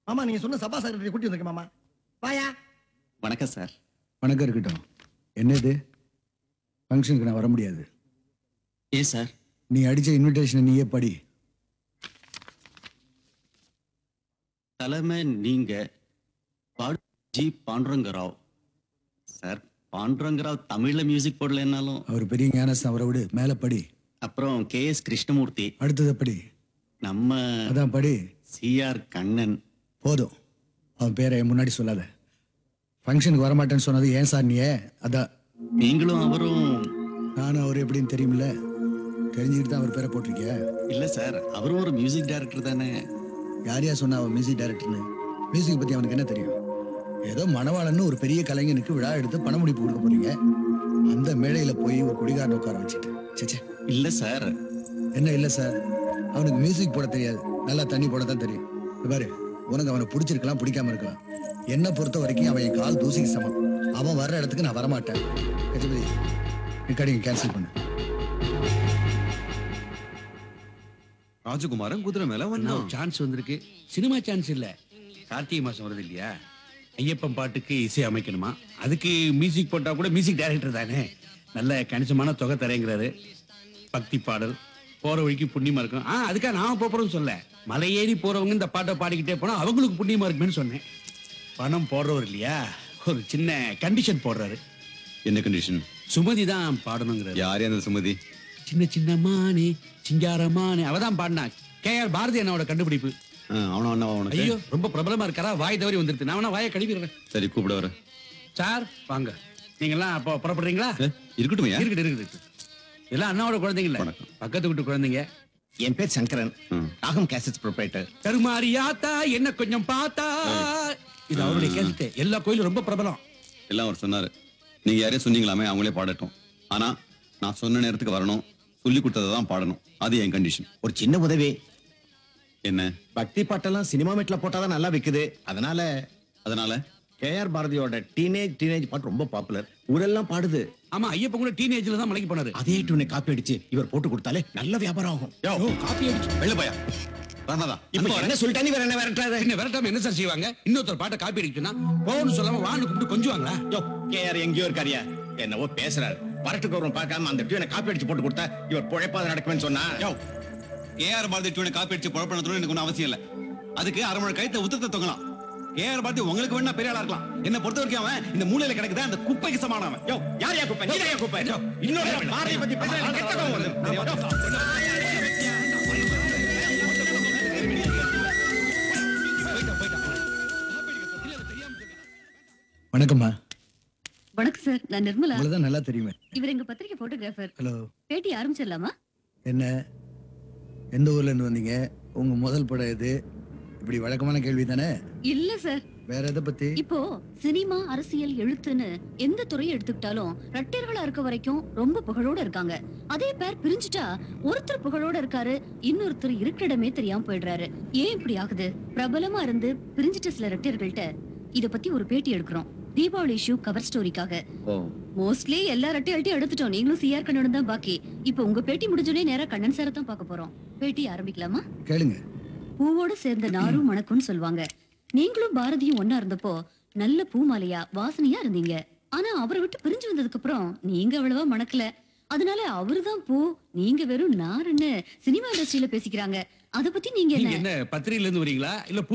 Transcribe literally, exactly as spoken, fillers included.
மாமா நீங்க சொன்ன சபா செக்ரட்டரி கூட்டி வந்திருக்கேன் மாமா. வாயா. வணக்கம் சார். வணக்கம் இருக்கட்டும். என்னது ஃபங்க்ஷனுக்கு நான் வர முடியாது. ஏன் சார்? நீ அடிச்ச இன்விடேஷனை நீயே படி. தலைமை நீங்க பாடு ஜி பாண்டுரங்கராவ். சார் பாண்டுரங்கராவ் தமிழ்ல மியூசிக் போடலன்னாலும் அவர் பெரிய ஞானஸ்தான், அவரை விடு. மேல படி. அப்புறம் கே எஸ் கிருஷ்ணமூர்த்தி. அடுத்ததை படி. நம்ம அதான் படி. C R Kannan. போதும், அவன் பேரை என் முன்னாடி சொல்லாத. ஃபங்க்ஷனுக்கு வரமாட்டேன்னு சொன்னது ஏன் சார் நீயே? அதான். நீங்களும் அவரும்? நானும் அவர் எப்படின்னு தெரியுமில்ல, தெரிஞ்சுக்கிட்டு தான் அவர் பேரை போட்டிருக்கிய. இல்ல சார், அவரும் ஒரு மியூசிக் டைரக்டர் தானே. யாரையா சொன்னா அவன் மியூசிக் டைரக்டர்னு? மியூசிக் பத்தி அவனுக்கு என்ன தெரியும்? ஏதோ மணவாளன்னு ஒரு பெரிய கலைஞனுக்கு விழா எடுத்து பண முடிப்பு கொடுக்க போறீங்க. அந்த மேடையில போய் ஒரு குடிகாரன் உட்கார வச்சுட்டு சேச்சே. இல்ல சார். என்ன இல்ல சார்? அவனுக்கு மியூசிக் போட தெரியாது, நல்லா தண்ணி போட தான் தெரியும். இங்க பாரு, உனக்கு அவனை பிடிச்சிருக்கலாம், பிடிக்காம இருக்கலாம். என்னை பொறுத்த வரைக்கும் அவன் என் கால் தூசிக்கு சமம். அவன் வர்ற இடத்துக்கு நான் வரமாட்டேன். கஜபதி, ரெக்கார்டிங் கேன்சல் பண்ணு. ராஜகுமாரன் குதிரை மேல வந்தான். சான்ஸ் வந்திருக்கு. சினிமா சான்ஸ் இல்ல, கார்த்திகை மாசம் வருது இல்லையா, ஐயப்பன் பாட்டுக்கு இசை அமைக்கணுமா. அதுக்கு மியூசிக் போட்டா கூட மியூசிக் டைரக்டர் தானே, நல்ல கணிசமான தொகை தரேங்கிறாரு. பக்தி பாடல் போற வழிக்கு புண்ணியமா இருக்கும். ஆ அதுக்காக நான் போறோம்னு சொல்ல, மலை ஏறி போறவங்க இந்த பாட்டை பாடிக்கிட்டே போனா அவங்களுக்கு புண்ணியமா இருக்குன்னு சொன்னேன். பணம் போடுறவர் இல்லையா, ஒரு சின்ன கண்டிஷன் போடுறாரு. என்ன கண்டிஷன்? சுமதி தான் பாடணுங்கிறாரு. யாரே அந்த சுமதி? சின்ன சின்ன மானே சிங்காரமானே அவதான் பாடினா. கே ஆர் பாரதி அண்ணாவோட கண்டுபிடிப்பு. அவன அண்ணா அவனுக்கு. ஐயோ ரொம்ப பிரபலமா இருக்காரா, வாய் தவறி வந்துருது. நான் வேணா வாயை கழுவிடுறேன். சரி கூப்பிட வர. சார் வாங்க. நீங்க எல்லாம் அப்போ புறப்படுறீங்களா? இருக்கட்டும். இருக்குது இருக்குது. எல்லாம் அண்ணாவோட குழந்தைங்க இல்ல, பக்கத்து வீட்டு குழந்தைங்க. என் பேர் சங்கரன், ராகம் கேசட்ஸ் ப்ரொப்ரைட்டர். கருமாரியாத்தா என்ன கொஞ்சம் பார்த்தா, இது அவருடைய கேசட். எல்லா கோயிலும் ரொம்ப பிரபலம். எல்லாம் அவர் சொன்னாரு. நீங்க யாரையும் சொன்னீங்களாமே, அவங்களே பாடட்டும். ஆனா நான் சொன்ன நேரத்துக்கு வரணும், சொல்லி கொடுத்ததை தான் பாடணும். அது என் கண்டிஷன். ஒரு சின்ன உதவி. என்ன? பக்தி பாட்டெல்லாம் சினிமா மீட்ல போட்டாதான் நல்லா விக்குது. அதனால அதனால கே ஆர் பாரதியோட டீனேஜ் டீனேஜ் பாட்டு ரொம்ப பாப்புலர், ஊரெல்லாம் பாடுது. ஆமா, ஐயப்பன் கூட டீனேஜ்ல தான் மலைக்கு போனாரு. அதே டூனை காப்பி அடிச்சு இவர் போட்டு கொடுத்தாலே நல்ல வியாபாரம் ஆகும். காப்பி அடிச்சு வெள்ள பையா ராணாதா இப்ப என்ன சொல்லிட்டா நீ வேற என்ன விரட்டாத. என்ன விரட்டாம என்ன சார் செய்வாங்க? இன்னொருத்தர் பாட்டை காப்பி அடிச்சுன்னா போன்னு சொல்லாம வான்னு கூப்பிட்டு கொஞ்சுவாங்களா? யோ கே ஆர் எங்கேயோ இருக்காரியா, என்னவோ பேசுறாரு. வரட்டுக்கு வரும் பார்க்காம அந்த டியூனை காப்பி அடிச்சு போட்டு கொடுத்தா இவர் பொழைப்பாத நடக்கும்னு சொன்னா. யோ ஏஆர் பாரதி டியூனை காப்பி அடிச்சு குழப்பணும் எனக்கு ஒன்றும் அவசியம் இல்லை. அதுக்கு அரைமணி கழுத்தை உத்தரத்தை தொங்கலாம். ஏஆர் பாரதி உங்களுக்கு வேணா பெரிய ஆளா இருக்கலாம். என்ன பொறுத்த வரைக்கும் அவன் இந்த மூலையில கிடக்குதா அந்த குப்பைக்கு சமானவன். யோ யார் யா குப்பை? நீ யா குப்பை? யோ இன்னொரு பாரதி பத்தி பேசுறா, நீ கெட்ட கோவம் வருது. வணக்கம்மா. வணக்கம் சார், நான் நிர்மலா. உங்களதான் நல்லா தெரியுமே. இவர் எங்க பத்திரிகை போட்டோகிராஃபர். ஹலோ. பேட்டி ஆரம்பிச்சிடலாமா? என்ன, எந்த ஊர்ல இருந்து வந்தீங்க? உங்க முதல் படம் எது? இப்படி வழக்கமான கேள்வி தானே. இல்ல சார், வேற எதை பத்தி? இப்போ சினிமா, அரசியல், எழுத்துன்னு எந்த துறையை எடுத்துக்கிட்டாலும் ரட்டியர்களா இருக்க வரைக்கும் ரொம்ப புகழோட இருக்காங்க. அதே பேர் பிரிஞ்சுட்டா ஒருத்தர் புகழோட இருக்காரு, இன்னொருத்தர் இருக்கிற இடமே தெரியாம போயிடுறாரு. ஏன் இப்படி ஆகுது? பிரபலமா இருந்து பிரிஞ்சிட்ட சில ரட்டியர்கள்ட்ட இத பத்தி ஒரு பேட்டி எடுக்கிறோம், தீபாவளி இஷ்யூ கவர் ஸ்டோரிக்காக. மோஸ்ட்லி எல்லா ரட்டியல்ட்டையும் எடுத்துட்டோம், நீங்களும் சிஆர் கண்ணன் தான் பாக்கி. இப்போ உங்க பேட்டி முடிஞ்சோடனே நேரா கண்ணன் சாரை தான் பார்க்க போறோம். பேட்டி ஆரம்பிக்கலாமா? கேளுங்க. பூவோட சேர்ந்த நாரும் மணக்கும்னு சொல்லுவாங்க. நீங்களும் பாரதியும் ஒன்னா இருந்தப்போ நல்ல பூ மாலையா வாசனையா இருந்தீங்க. ஆனா அவரை விட்டு பிரிஞ்சு வந்ததுக்கு அப்புறம் நீங்க அவ்வளவா மணக்கல. அதனால அவருதான் பூ, நீங்க வெறும் நாருன்னு சினிமா இண்டஸ்ட்ரியில பேசிக்கிறாங்க. அத பத்தி நீங்க நீங்க என்ன? என்ன பத்திரிகையில இருந்து வரீங்களா இல்ல